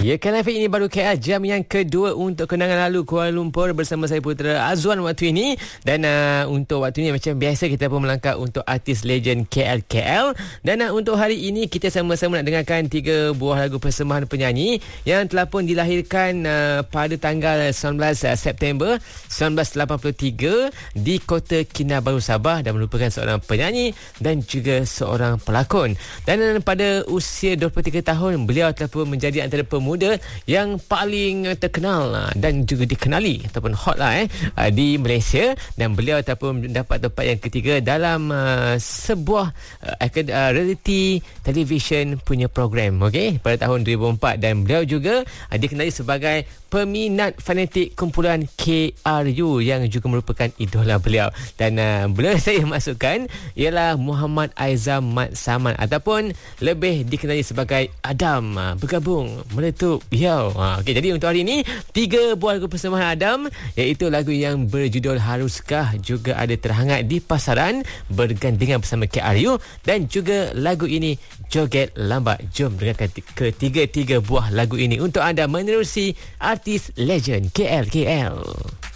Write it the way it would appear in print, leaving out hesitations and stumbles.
Ya, Kanafi ini baru KL jam yang kedua untuk kenangan lalu Kuala Lumpur bersama saya Putera Azwan waktu ini. Dan untuk waktu ini macam biasa kita pun melangkah untuk artis legend KL. Dan untuk hari ini kita sama-sama nak dengarkan 3 buah lagu persembahan penyanyi yang telah pun dilahirkan pada tanggal 19 September 1983 di Kota Kinabalu, Sabah, dan merupakan seorang penyanyi dan juga seorang pelakon. Dan pada usia 23 tahun beliau telah pun menjadi antara pemuda yang paling terkenal dan juga dikenali ataupun hot di Malaysia, dan beliau ataupun mendapat tempat yang ketiga dalam sebuah reality television punya program pada tahun 2004, dan beliau juga dikenali sebagai peminat fanatik kumpulan KRU yang juga merupakan idola beliau. Dan beliau saya masukkan ialah Muhammad Aizam Mat Saman ataupun lebih dikenali sebagai Adam, bergabung meletup Yo. Jadi untuk hari ini 3 buah lagu persembahan Adam, iaitu lagu yang berjudul Haruskah juga ada terhangat di pasaran bergandengan bersama KRU, dan juga lagu ini Joget Lambat. Jom dengarkan ketiga-tiga buah lagu ini untuk anda menerusi artis legend KL.